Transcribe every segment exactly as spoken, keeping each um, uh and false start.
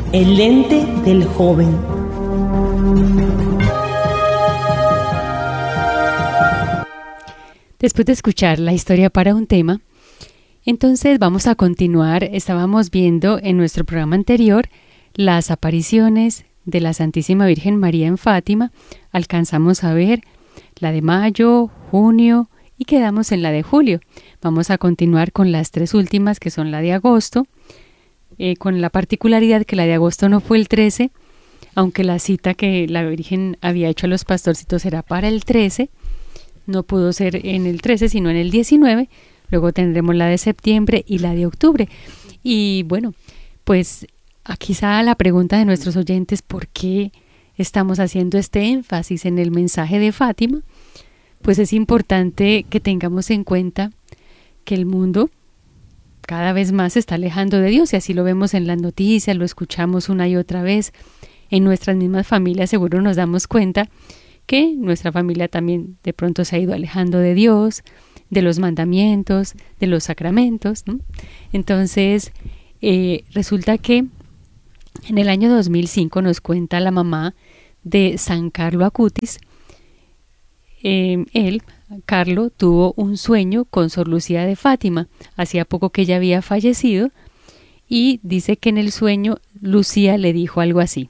El lente del joven. Después de escuchar la historia para un tema, entonces vamos a continuar. Estábamos viendo en nuestro programa anterior las apariciones de la Santísima Virgen María en Fátima. Alcanzamos a ver la de mayo, junio y quedamos en la de julio. Vamos a continuar con las tres últimas, que son la de agosto, eh, con la particularidad que la de agosto no fue el trece, aunque la cita que la Virgen había hecho a los pastorcitos era para el trece. No pudo ser en el trece, sino en el diecinueve. Luego tendremos la de septiembre y la de octubre. Y bueno, pues aquí está la pregunta de nuestros oyentes: ¿por qué estamos haciendo este énfasis en el mensaje de Fátima? Pues es importante que tengamos en cuenta que el mundo cada vez más se está alejando de Dios, y así lo vemos en las noticias, lo escuchamos una y otra vez. En nuestras mismas familias seguro nos damos cuenta que nuestra familia también de pronto se ha ido alejando de Dios, de los mandamientos, de los sacramentos, ¿no? Entonces, eh, resulta que en el año dos mil cinco nos cuenta la mamá de San Carlo Acutis. Eh, él, Carlo, tuvo un sueño con Sor Lucía de Fátima. Hacía poco que ella había fallecido, y dice que en el sueño Lucía le dijo algo así: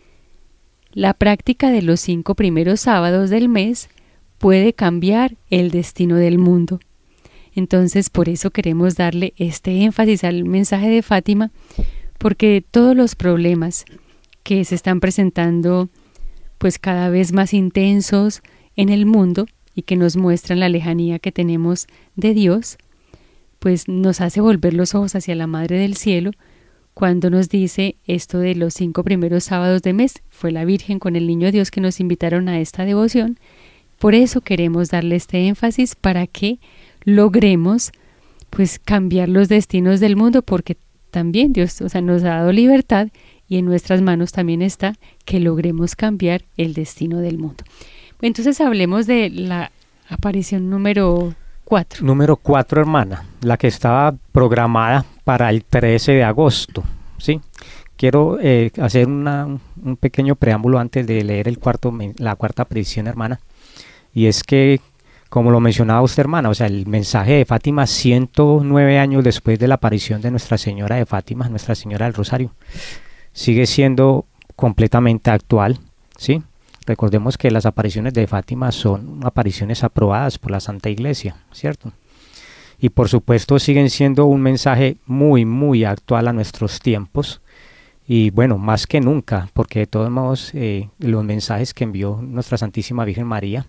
la práctica de los cinco primeros sábados del mes puede cambiar el destino del mundo. Entonces, por eso queremos darle este énfasis al mensaje de Fátima, porque todos los problemas que se están presentando, pues cada vez más intensos en el mundo, y que nos muestran la lejanía que tenemos de Dios, pues nos hace volver los ojos hacia la Madre del Cielo, cuando nos dice esto de los cinco primeros sábados de mes. Fue la Virgen con el Niño Dios que nos invitaron a esta devoción. Por eso queremos darle este énfasis, para que logremos pues cambiar los destinos del mundo, porque también Dios, o sea, nos ha dado libertad, y en nuestras manos también está que logremos cambiar el destino del mundo. Entonces hablemos de la aparición número cuatro. Número cuatro, hermana, la que estaba programada para el trece de agosto, ¿sí? Quiero eh, hacer una, un pequeño preámbulo antes de leer el cuarto, la cuarta aparición, hermana. Y es que, como lo mencionaba usted, hermana, o sea, el mensaje de Fátima, ciento nueve años después de la aparición de Nuestra Señora de Fátima, Nuestra Señora del Rosario, sigue siendo completamente actual, ¿sí? Recordemos que las apariciones de Fátima son apariciones aprobadas por la Santa Iglesia, ¿cierto? Y por supuesto siguen siendo un mensaje muy, muy actual a nuestros tiempos. Y bueno, más que nunca, porque de todos modos eh, los mensajes que envió Nuestra Santísima Virgen María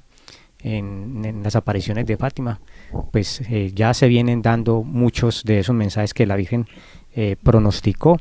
en, en las apariciones de Fátima, pues eh, ya se vienen dando muchos de esos mensajes que la Virgen eh, pronosticó.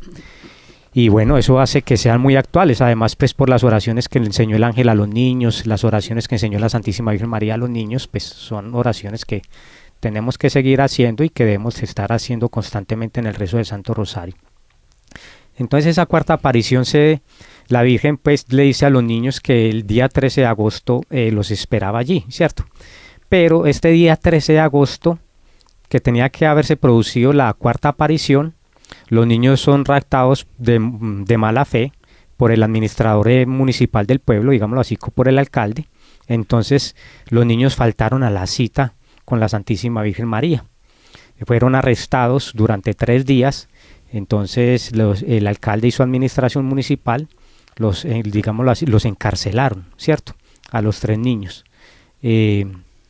Y bueno, eso hace que sean muy actuales, además pues por las oraciones que le enseñó el ángel a los niños, las oraciones que enseñó la Santísima Virgen María a los niños, pues son oraciones que tenemos que seguir haciendo y que debemos estar haciendo constantemente en el rezo del Santo Rosario. Entonces esa cuarta aparición, se, la Virgen pues le dice a los niños que el día trece de agosto eh, los esperaba allí, ¿cierto? Pero este día trece de agosto, que tenía que haberse producido la cuarta aparición, los niños son raptados de, de mala fe por el administrador municipal del pueblo, digámoslo así, por el alcalde. Entonces los niños faltaron a la cita con la Santísima Virgen María. Fueron arrestados durante tres días. Entonces los, el alcalde y su administración municipal los, eh, digámoslo así, los encarcelaron, ¿cierto? A los tres niños. Eh,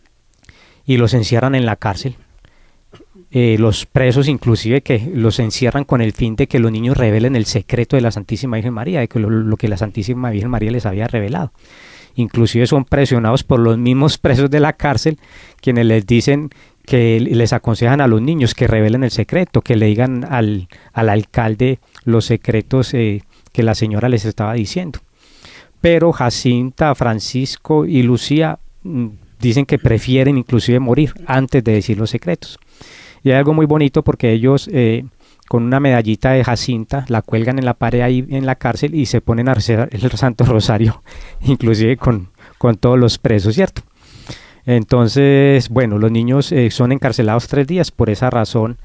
y los encierran en la cárcel. Eh, los presos inclusive que los encierran con el fin de que los niños revelen el secreto de la Santísima Virgen María, de que lo, lo que la Santísima Virgen María les había revelado. Inclusive son presionados por los mismos presos de la cárcel, quienes les dicen que les aconsejan a los niños que revelen el secreto, que le digan al, al alcalde los secretos eh, que la señora les estaba diciendo. Pero Jacinta, Francisco y Lucía mm, dicen que prefieren inclusive morir antes de decir los secretos. Y hay algo muy bonito porque ellos eh, con una medallita de Jacinta la cuelgan en la pared ahí en la cárcel y se ponen a rezar el Santo Rosario, inclusive con, con todos los presos, ¿cierto? Entonces, bueno, los niños eh, son encarcelados tres días. Por esa razón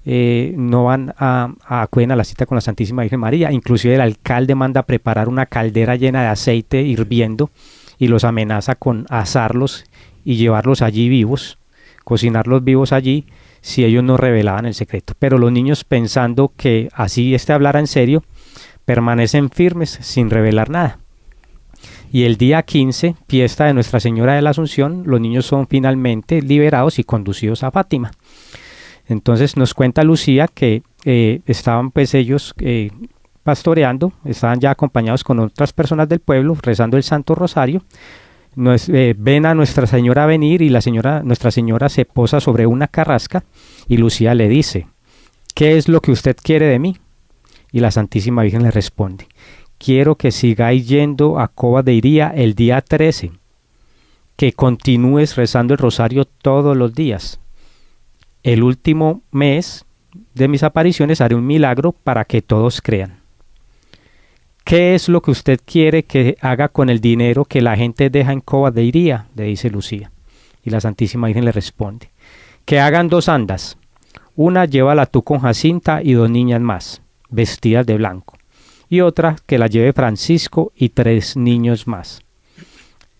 eh, no van a, a acuden a la cita con la Santísima Virgen María. Inclusive el alcalde manda a preparar una caldera llena de aceite hirviendo y los amenaza con asarlos y llevarlos allí vivos, cocinarlos vivos allí, si ellos no revelaban el secreto. Pero los niños, pensando que así este hablara en serio, permanecen firmes sin revelar nada. Y el día quince, fiesta de Nuestra Señora de la Asunción, los niños son finalmente liberados y conducidos a Fátima. Entonces nos cuenta Lucía que eh, estaban pues ellos eh, pastoreando, estaban ya acompañados con otras personas del pueblo, rezando el Santo Rosario. Nos, eh, ven a Nuestra Señora venir y la señora, Nuestra Señora se posa sobre una carrasca y Lucía le dice: ¿qué es lo que usted quiere de mí? Y la Santísima Virgen le responde: quiero que sigáis yendo a Cova de Iría el día trece, que continúes rezando el rosario todos los días. El último mes de mis apariciones haré un milagro para que todos crean. ¿Qué es lo que usted quiere que haga con el dinero que la gente deja en Cova de Iría?, le dice Lucía. Y la Santísima Virgen le responde: que hagan dos andas. Una llévala tú con Jacinta y dos niñas más, vestidas de blanco. Y otra que la lleve Francisco y tres niños más.